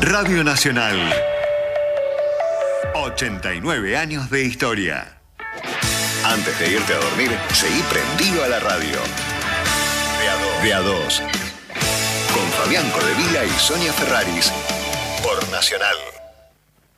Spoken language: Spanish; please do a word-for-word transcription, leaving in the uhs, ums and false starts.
Radio Nacional. ochenta y nueve años de historia. Antes de irte a dormir, seguí prendido a la radio. De a dos. De a dos. Con Fabián Codevila y Sonia Ferraris. Por Nacional.